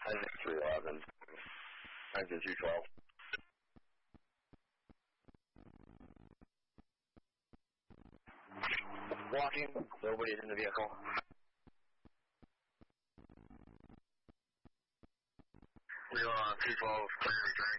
311. Engine 212. Walking, nobody's in the vehicle. We are 212, clear returning.